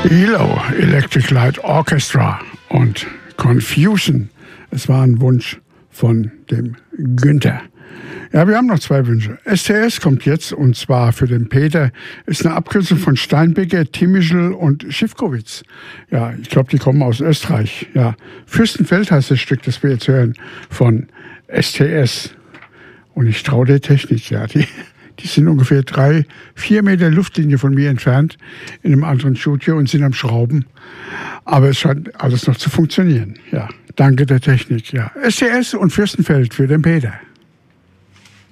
ELO, Electric Light Orchestra und Confusion. Es war ein Wunsch von dem Günther. Ja, wir haben noch 2 Wünsche. STS kommt jetzt, und zwar für den Peter. Ist eine Abkürzung von Steinbecker, Timischl und Schiffkowitz. Ja, ich glaube, die kommen aus Österreich. Ja, Fürstenfeld heißt das Stück, das wir jetzt hören, von STS. Und ich traue der Technik, ja. Die sind ungefähr 3-4 Meter Luftlinie von mir entfernt in einem anderen Studio und sind am Schrauben. Aber es scheint alles noch zu funktionieren. Ja, danke der Technik. Ja, STS und Fürstenfeld für den Peter.